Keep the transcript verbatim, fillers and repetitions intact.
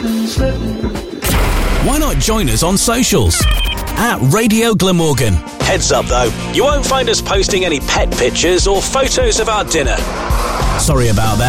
Why not join us on socials? At Radio Glamorgan. Heads up though, you won't find us posting any pet pictures or photos of our dinner. Sorry about that.